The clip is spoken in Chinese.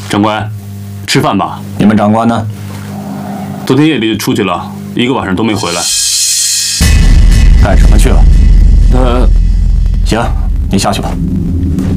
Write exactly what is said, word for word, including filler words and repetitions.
长官，吃饭吧。 你们长官呢？ 昨天夜里就出去了，一个晚上都没回来。 干什么去了？ 他…… 行，你下去吧。